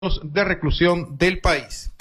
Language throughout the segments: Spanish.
de reclusión del país.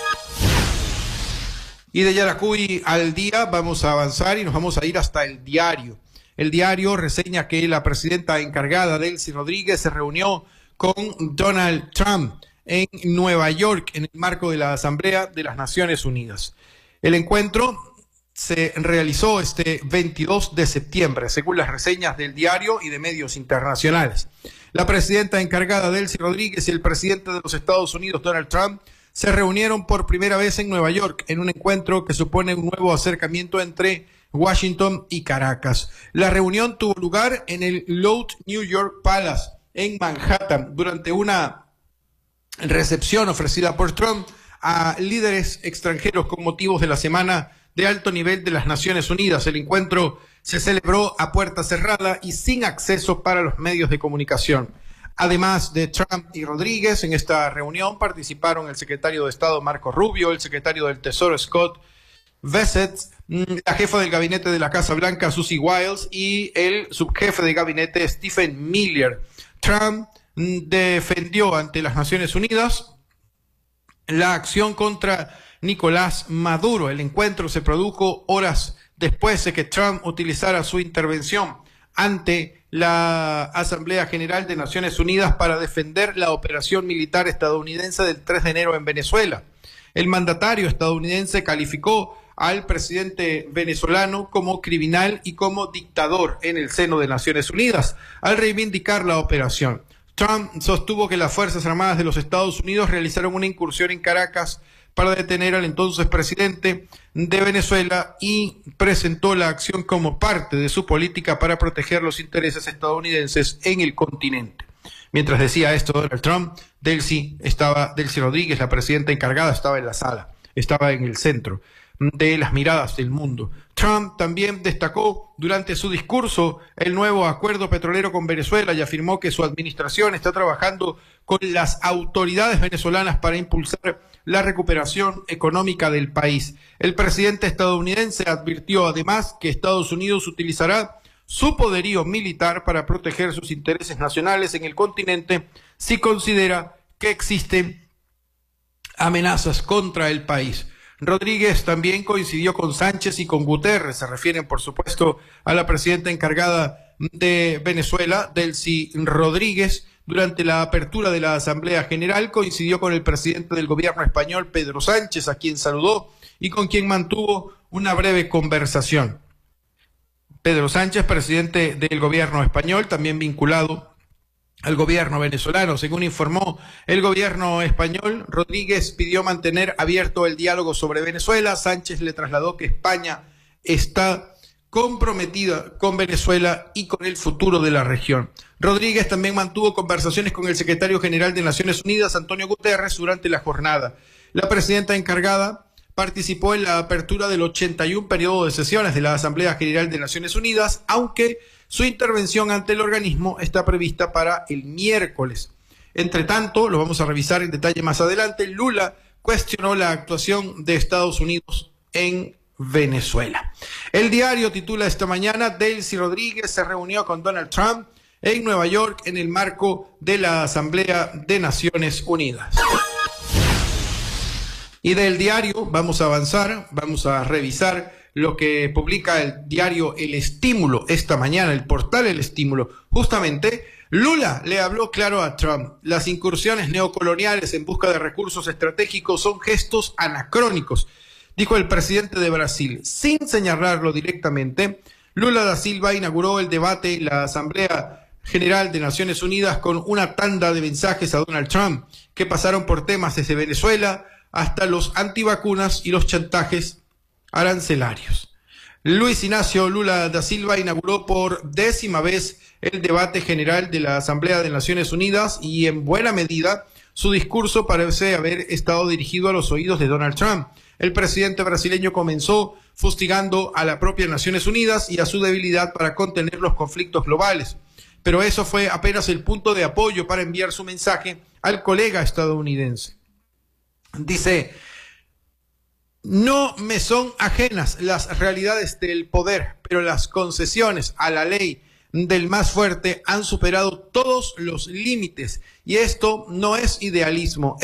Y de Yaracuy al día vamos a avanzar y nos vamos a ir hasta El Diario. El Diario reseña que la presidenta encargada, Delcy Rodríguez, se reunió con Donald Trump en Nueva York en el marco de la Asamblea de las Naciones Unidas. El encuentro se realizó este 22 de septiembre, según las reseñas del Diario y de medios internacionales. La presidenta encargada, Delcy Rodríguez, y el presidente de los Estados Unidos, Donald Trump, se reunieron por primera vez en Nueva York en un encuentro que supone un nuevo acercamiento entre Washington y Caracas. La reunión tuvo lugar en el Lotte New York Palace en Manhattan durante una recepción ofrecida por Trump a líderes extranjeros con motivos de la Semana de Alto Nivel de las Naciones Unidas. El encuentro se celebró a puerta cerrada y sin acceso para los medios de comunicación. Además de Trump y Rodríguez, en esta reunión participaron el secretario de Estado Marco Rubio, el secretario del Tesoro Scott Bessent, la jefa del gabinete de la Casa Blanca Susie Wiles y el subjefe de gabinete Stephen Miller. Trump defendió ante las Naciones Unidas la acción contra Nicolás Maduro. El encuentro se produjo horas después de que Trump utilizara su intervención ante la Asamblea General de Naciones Unidas para defender la operación militar estadounidense del 3 de enero en Venezuela. El mandatario estadounidense calificó al presidente venezolano como criminal y como dictador en el seno de Naciones Unidas, al reivindicar la operación. Trump sostuvo que las Fuerzas Armadas de los Estados Unidos realizaron una incursión en Caracas para detener al entonces presidente de Venezuela y presentó la acción como parte de su política para proteger los intereses estadounidenses en el continente. Mientras decía esto Donald Trump, Delcy Rodríguez, la presidenta encargada, estaba en la sala, estaba en el centro de las miradas del mundo. Trump también destacó durante su discurso el nuevo acuerdo petrolero con Venezuela y afirmó que su administración está trabajando con las autoridades venezolanas para impulsar la recuperación económica del país. El presidente estadounidense advirtió además que Estados Unidos utilizará su poderío militar para proteger sus intereses nacionales en el continente si considera que existen amenazas contra el país. Rodríguez también coincidió con Sánchez y con Guterres. Se refieren, por supuesto, a la presidenta encargada de Venezuela, Delcy Rodríguez. Durante la apertura de la Asamblea General coincidió con el presidente del gobierno español, Pedro Sánchez, a quien saludó y con quien mantuvo una breve conversación. Pedro Sánchez, presidente del gobierno español, también vinculado al gobierno venezolano. Según informó el gobierno español, Rodríguez pidió mantener abierto el diálogo sobre Venezuela. Sánchez le trasladó que España está comprometida con Venezuela y con el futuro de la región. Rodríguez también mantuvo conversaciones con el secretario general de Naciones Unidas, Antonio Guterres, durante la jornada. La presidenta encargada participó en la apertura del 81 periodo de sesiones de la Asamblea General de Naciones Unidas, aunque su intervención ante el organismo está prevista para el miércoles. Entre tanto, lo vamos a revisar en detalle más adelante, Lula cuestionó la actuación de Estados Unidos en Venezuela. El Diario titula esta mañana: Delcy Rodríguez se reunió con Donald Trump en Nueva York en el marco de la Asamblea de Naciones Unidas. Y del Diario vamos a avanzar, vamos a revisar lo que publica el diario El Estímulo esta mañana, el portal El Estímulo. Justamente, Lula le habló claro a Trump. Las incursiones neocoloniales en busca de recursos estratégicos son gestos anacrónicos, dijo el presidente de Brasil. Sin señalarlo directamente, Lula da Silva inauguró el debate en la Asamblea General de Naciones Unidas con una tanda de mensajes a Donald Trump, que pasaron por temas desde Venezuela hasta los antivacunas y los chantajes arancelarios. Luis Ignacio Lula da Silva inauguró por 10ª vez el debate general de la Asamblea de Naciones Unidas y en buena medida su discurso parece haber estado dirigido a los oídos de Donald Trump. El presidente brasileño comenzó fustigando a la propia Naciones Unidas y a su debilidad para contener los conflictos globales. Pero eso fue apenas el punto de apoyo para enviar su mensaje al colega estadounidense. Dice: no me son ajenas las realidades del poder, pero las concesiones a la ley del más fuerte han superado todos los límites y esto no es idealismo.